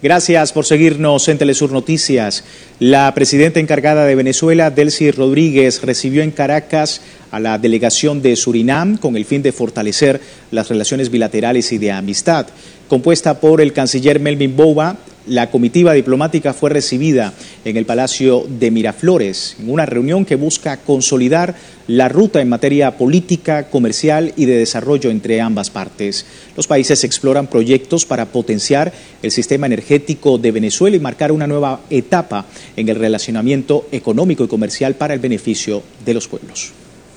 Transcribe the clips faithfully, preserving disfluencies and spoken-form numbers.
Gracias por seguirnos en Telesur Noticias. La presidenta encargada de Venezuela, Delcy Rodríguez, recibió en Caracas a la delegación de Surinam con el fin de fortalecer las relaciones bilaterales y de amistad. Compuesta por el canciller Melvin Mouba, la comitiva diplomática fue recibida en el Palacio de Miraflores, en una reunión que busca consolidar la ruta en materia política, comercial y de desarrollo entre ambas partes. Los países exploran proyectos para potenciar el sistema energético de Venezuela y marcar una nueva etapa en el relacionamiento económico y comercial para el beneficio de los pueblos.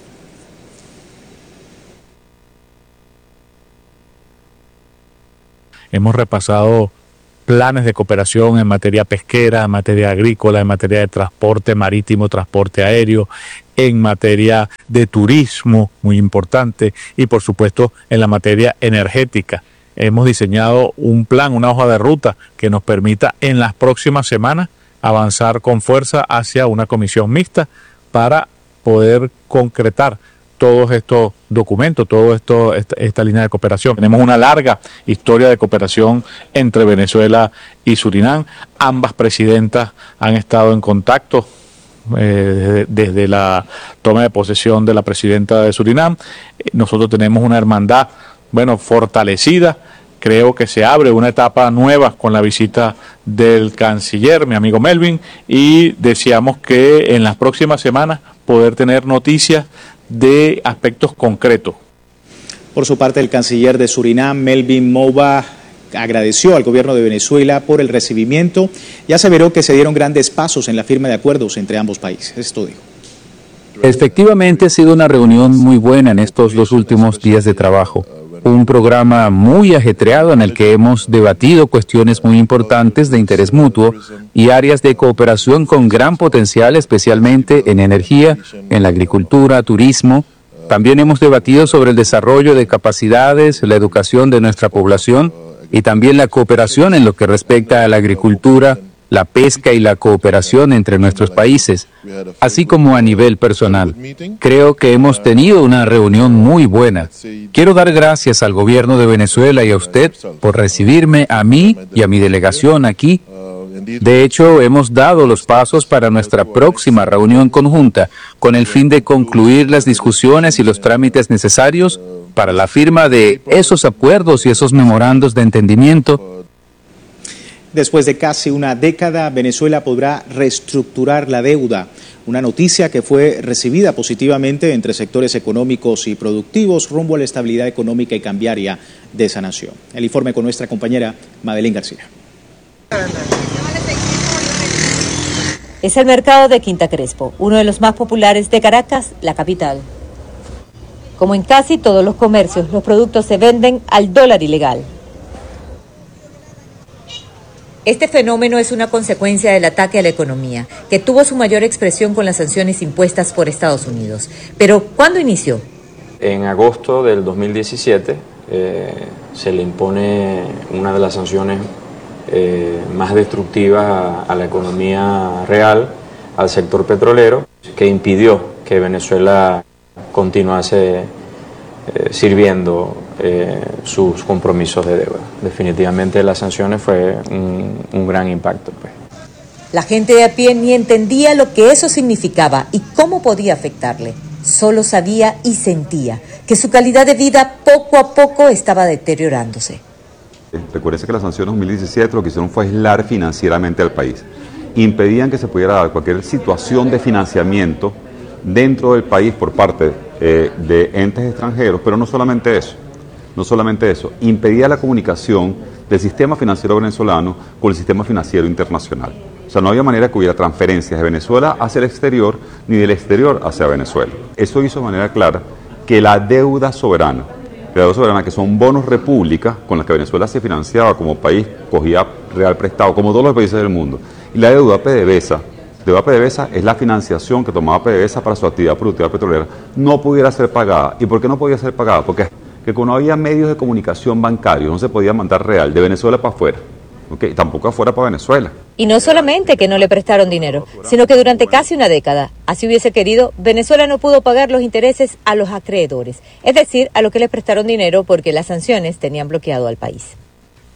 Hemos repasado planes de cooperación en materia pesquera, en materia agrícola, en materia de transporte marítimo, transporte aéreo, en materia de turismo, muy importante, y por supuesto en la materia energética. Hemos diseñado un plan, una hoja de ruta que nos permita en las próximas semanas avanzar con fuerza hacia una comisión mixta para poder concretar todos estos documentos, toda esto, esta, esta línea de cooperación. Tenemos una larga historia de cooperación entre Venezuela y Surinam. Ambas presidentas han estado en contacto eh, desde, desde la toma de posesión de la presidenta de Surinam. Nosotros tenemos una hermandad, bueno, fortalecida. Creo que se abre una etapa nueva con la visita del canciller, mi amigo Melvin, y deseamos que en las próximas semanas poder tener noticias de aspectos concretos. Por su parte, el canciller de Surinam, Melvin Mouba, agradeció al gobierno de Venezuela por el recibimiento y aseveró que se dieron grandes pasos en la firma de acuerdos entre ambos países. Esto dijo. Efectivamente, ha sido una reunión muy buena en estos dos últimos días de trabajo. Un programa muy ajetreado en el que hemos debatido cuestiones muy importantes de interés mutuo y áreas de cooperación con gran potencial, especialmente en energía, en la agricultura, turismo. También hemos debatido sobre el desarrollo de capacidades, la educación de nuestra población y también la cooperación en lo que respecta a la agricultura, la pesca y la cooperación entre nuestros países, así como a nivel personal. Creo que hemos tenido una reunión muy buena. Quiero dar gracias al gobierno de Venezuela y a usted por recibirme a mí y a mi delegación aquí. De hecho, hemos dado los pasos para nuestra próxima reunión conjunta con el fin de concluir las discusiones y los trámites necesarios para la firma de esos acuerdos y esos memorandos de entendimiento. Después de casi una década, Venezuela podrá reestructurar la deuda, una noticia que fue recibida positivamente entre sectores económicos y productivos rumbo a la estabilidad económica y cambiaria de esa nación. El informe con nuestra compañera Madeline García. Es el mercado de Quinta Crespo, uno de los más populares de Caracas, la capital. Como en casi todos los comercios, los productos se venden al dólar ilegal. Este fenómeno es una consecuencia del ataque a la economía, que tuvo su mayor expresión con las sanciones impuestas por Estados Unidos. Pero, ¿cuándo inició? En agosto del dos mil diecisiete eh, se le impone una de las sanciones eh, más destructivas a, a la economía real, al sector petrolero, que impidió que Venezuela continuase eh, sirviendo Eh, sus compromisos de deuda. Definitivamente las sanciones fue un, un gran impacto, pues. La gente de a pie ni entendía lo que eso significaba y cómo podía afectarle. Solo sabía y sentía que su calidad de vida poco a poco estaba deteriorándose. Recuérdese que las sanciones dos mil diecisiete lo que hicieron fue aislar financieramente al país. Impedían que se pudiera dar cualquier situación de financiamiento dentro del país por parte eh, de entes extranjeros, pero no solamente eso. No solamente eso, impedía la comunicación del sistema financiero venezolano con el sistema financiero internacional. O sea, no había manera que hubiera transferencias de Venezuela hacia el exterior ni del exterior hacia Venezuela. Eso hizo de manera clara que la deuda soberana, la deuda soberana que son bonos república con las que Venezuela se financiaba como país, cogía real prestado, como todos los países del mundo, y la deuda PDVSA, deuda PDVSA es la financiación que tomaba PDVSA para su actividad productiva petrolera, no pudiera ser pagada. ¿Y por qué no podía ser pagada? Porque que cuando había medios de comunicación bancarios no se podía mandar real de Venezuela para afuera, ¿okay? Tampoco afuera para Venezuela. Y no solamente que no le prestaron dinero, sino que durante casi una década, así hubiese querido, Venezuela no pudo pagar los intereses a los acreedores, es decir, a los que les prestaron dinero porque las sanciones tenían bloqueado al país.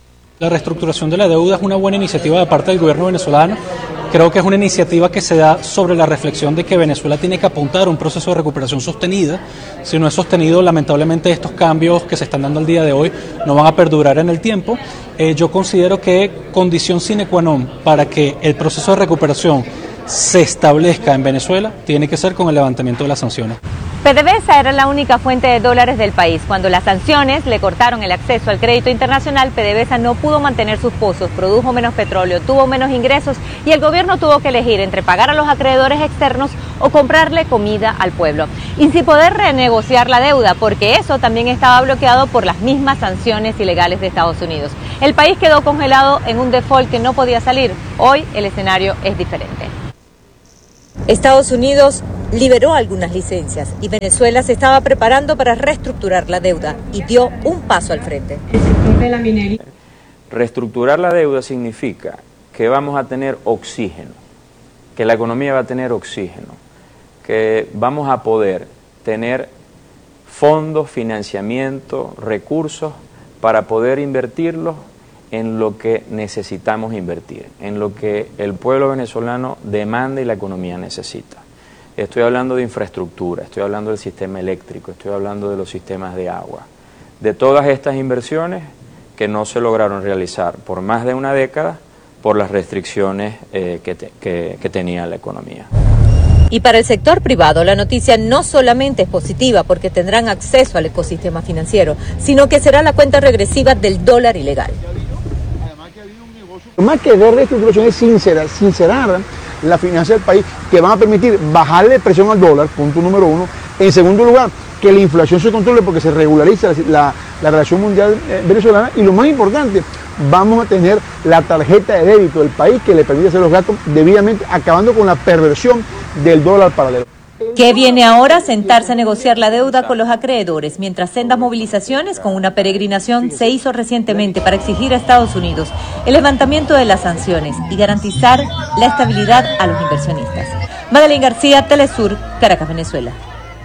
La reestructuración de la deuda es una buena iniciativa de parte del gobierno venezolano. Creo que es una iniciativa que se da sobre la reflexión de que Venezuela tiene que apuntar a un proceso de recuperación sostenida. Si no es sostenido, lamentablemente estos cambios que se están dando al día de hoy no van a perdurar en el tiempo. Eh, yo considero que condición sine qua non para que el proceso de recuperación se establezca en Venezuela tiene que ser con el levantamiento de las sanciones. PDVSA era la única fuente de dólares del país. Cuando las sanciones le cortaron el acceso al crédito internacional, PDVSA no pudo mantener sus pozos, produjo menos petróleo, tuvo menos ingresos y el gobierno tuvo que elegir entre pagar a los acreedores externos o comprarle comida al pueblo. Y sin poder renegociar la deuda, porque eso también estaba bloqueado por las mismas sanciones ilegales de Estados Unidos. El país quedó congelado en un default que no podía salir. Hoy el escenario es diferente. Estados Unidos liberó algunas licencias y Venezuela se estaba preparando para reestructurar la deuda y dio un paso al frente. Reestructurar la deuda significa que vamos a tener oxígeno, que la economía va a tener oxígeno, que vamos a poder tener fondos, financiamiento, recursos para poder invertirlos en lo que necesitamos invertir, en lo que el pueblo venezolano demanda y la economía necesita. Estoy hablando de infraestructura, estoy hablando del sistema eléctrico, estoy hablando de los sistemas de agua, de todas estas inversiones que no se lograron realizar por más de una década por las restricciones eh, que, te, que, que tenía la economía. Y para el sector privado, la noticia no solamente es positiva porque tendrán acceso al ecosistema financiero, sino que será la cuenta regresiva del dólar ilegal. Más que de reestructuración es sincerar, sincerar la finanza del país, que van a permitir bajarle presión al dólar, punto número uno. En segundo lugar, que la inflación se controle porque se regulariza la, la relación mundial eh, venezolana. Y lo más importante, vamos a tener la tarjeta de débito del país que le permite hacer los gastos debidamente, acabando con la perversión del dólar paralelo. ¿Qué viene ahora? Sentarse a negociar la deuda con los acreedores, mientras sendas movilizaciones con una peregrinación se hizo recientemente para exigir a Estados Unidos el levantamiento de las sanciones y garantizar la estabilidad a los inversionistas. Madeleine García, Telesur, Caracas, Venezuela.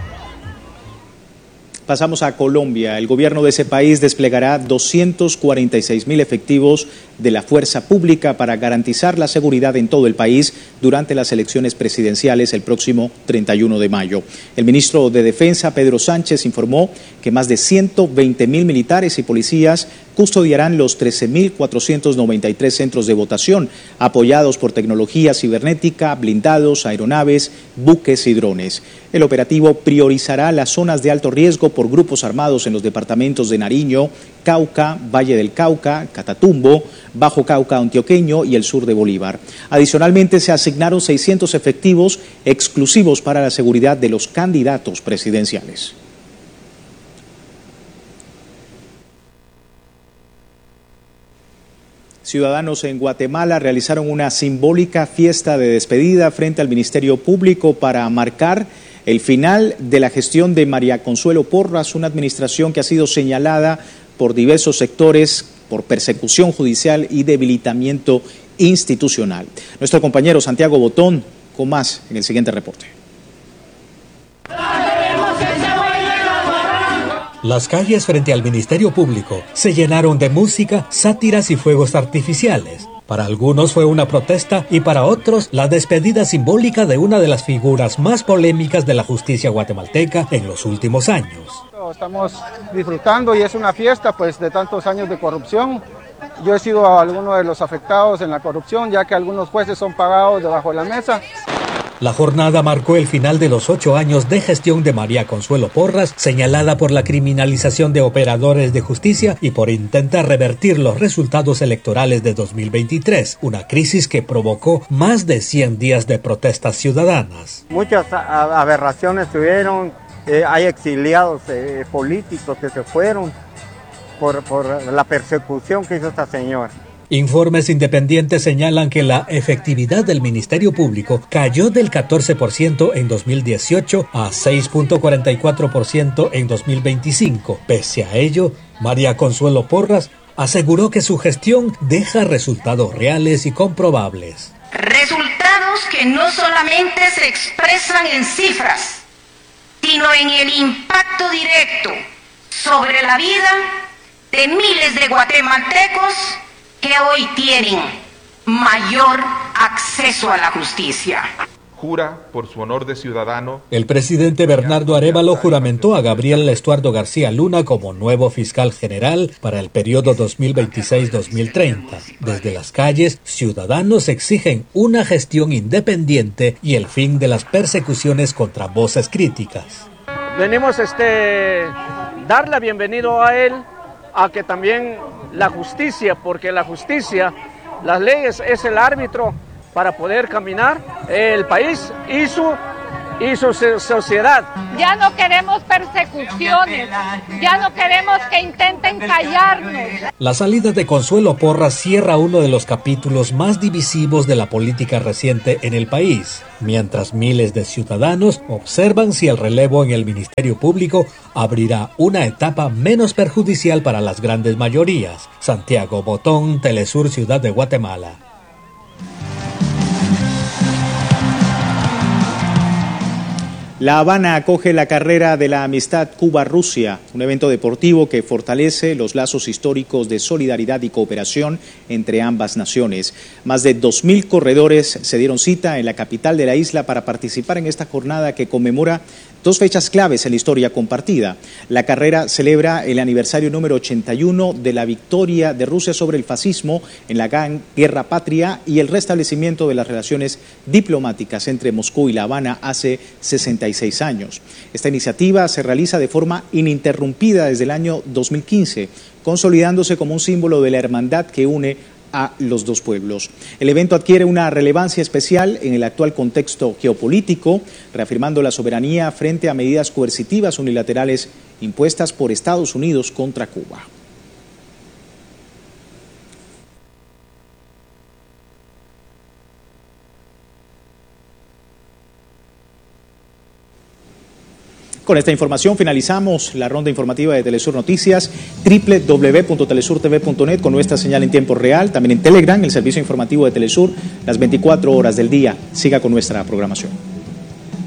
Pasamos a Colombia. El gobierno de ese país desplegará doscientos cuarenta y seis mil efectivos de la fuerza pública para garantizar la seguridad en todo el país durante las elecciones presidenciales el próximo treinta y uno de mayo. El ministro de Defensa, Pedro Sánchez, informó que más de ciento veinte mil militares y policías custodiarán los trece mil cuatrocientos noventa y tres centros de votación, apoyados por tecnología cibernética, blindados, aeronaves, buques y drones. El operativo priorizará las zonas de alto riesgo por grupos armados en los departamentos de Nariño, Cauca, Valle del Cauca, Catatumbo, Bajo Cauca antioqueño y el sur de Bolívar. Adicionalmente, se asignaron seiscientos efectivos exclusivos para la seguridad de los candidatos presidenciales. Ciudadanos en Guatemala realizaron una simbólica fiesta de despedida frente al Ministerio Público para marcar el final de la gestión de María Consuelo Porras, una administración que ha sido señalada por diversos sectores por persecución judicial y debilitamiento institucional. Nuestro compañero Santiago Botón con más en el siguiente reporte. Las calles frente al Ministerio Público se llenaron de música, sátiras y fuegos artificiales. Para algunos fue una protesta y para otros la despedida simbólica de una de las figuras más polémicas de la justicia guatemalteca en los últimos años. Estamos disfrutando y es una fiesta pues de tantos años de corrupción. Yo he sido alguno de los afectados en la corrupción, ya que algunos jueces son pagados debajo de la mesa. La jornada marcó el final de los ocho años de gestión de María Consuelo Porras, señalada por la criminalización de operadores de justicia y por intentar revertir los resultados electorales de dos mil veintitrés, una crisis que provocó más de cien días de protestas ciudadanas. Muchas aberraciones tuvieron, eh, hay exiliados eh, políticos que se fueron por, por la persecución que hizo esta señora. Informes independientes señalan que la efectividad del Ministerio Público cayó del catorce por ciento en dos mil dieciocho a seis punto cuarenta y cuatro por ciento en dos mil veinticinco. Pese a ello, María Consuelo Porras aseguró que su gestión deja resultados reales y comprobables. Resultados que no solamente se expresan en cifras, sino en el impacto directo sobre la vida de miles de guatemaltecos que hoy tienen mayor acceso a la justicia. Jura por su honor de ciudadano. El presidente Bernardo Arévalo juramentó a Gabriel Estuardo García Luna como nuevo fiscal general para el periodo dos mil veintiséis a dos mil treinta. Desde las calles, ciudadanos exigen una gestión independiente y el fin de las persecuciones contra voces críticas. Venimos este dar la bienvenida a él, a que también la justicia, porque la justicia, las leyes es el árbitro para poder caminar el país y su, y su sociedad. Ya no queremos persecuciones, ya no queremos que intenten callarnos. La salida de Consuelo Porras cierra uno de los capítulos más divisivos de la política reciente en el país, mientras miles de ciudadanos observan si el relevo en el Ministerio Público abrirá una etapa menos perjudicial para las grandes mayorías. Santiago Botón, Telesur, Ciudad de Guatemala. La Habana acoge la carrera de la amistad Cuba-Rusia, un evento deportivo que fortalece los lazos históricos de solidaridad y cooperación entre ambas naciones. Más de dos mil corredores se dieron cita en la capital de la isla para participar en esta jornada que conmemora dos fechas claves en la historia compartida. La carrera celebra el aniversario número ochenta y uno de la victoria de Rusia sobre el fascismo en la Gran Guerra Patria y el restablecimiento de las relaciones diplomáticas entre Moscú y La Habana hace sesenta y seis años. Esta iniciativa se realiza de forma ininterrumpida desde el año dos mil quince, consolidándose como un símbolo de la hermandad que une a los dos pueblos. El evento adquiere una relevancia especial en el actual contexto geopolítico, reafirmando la soberanía frente a medidas coercitivas unilaterales impuestas por Estados Unidos contra Cuba. Con esta información finalizamos la ronda informativa de Telesur Noticias, doble u doble u doble u punto telesur t v punto net con nuestra señal en tiempo real, también en Telegram, el servicio informativo de Telesur, las veinticuatro horas del día. Siga con nuestra programación.